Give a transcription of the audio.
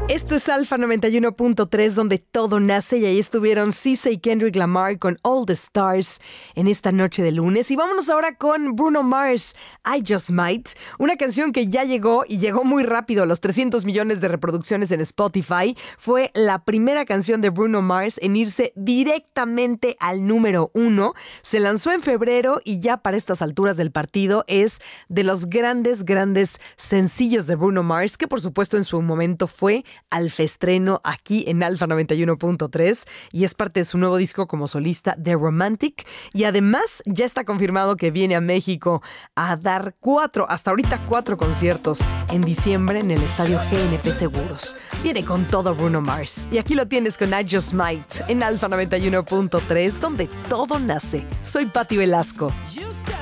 Esto es Alfa 91.3, donde todo nace, y ahí estuvieron SZA y Kendrick Lamar con All the Stars en esta noche de lunes. Y vámonos ahora con Bruno Mars, I Just Might, una canción que ya llegó y llegó muy rápido a los 300 millones de reproducciones en Spotify. Fue la primera canción de Bruno Mars en irse directamente al número 1. Se lanzó en febrero y ya para estas alturas del partido es de los grandes sencillos de Bruno Mars, que por supuesto en su momento fue al feestreno aquí en Alfa 91.3 y es parte de su nuevo disco como solista, The Romantic, y además ya está confirmado que viene a México a dar hasta ahorita cuatro conciertos en diciembre en el estadio GNP Seguros. Viene con todo Bruno Mars y aquí lo tienes con I Just Might en Alfa 91.3, donde todo nace. Soy Patti Velasco.